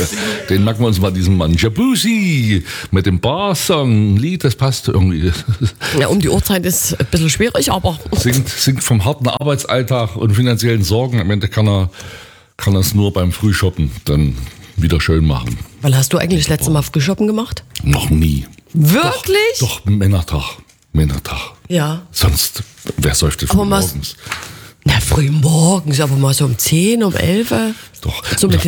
Den merken wir uns mal, diesen Mann. Jabusi mit dem Bar-Song, Lied, das passt irgendwie. Ja, um die Uhrzeit ist ein bisschen schwierig, aber... Singt vom harten Arbeitsalltag und finanziellen Sorgen. Am Ende kann er es nur beim Frühshoppen dann wieder schön machen. Wann hast du eigentlich das letzte Mal Frühshoppen gemacht? Noch nie. Wirklich? Doch, Männertag. Ja. Sonst, wer säuft das Aber morgens? Na, früh morgens, aber mal so um 10, um 11. Doch. So mit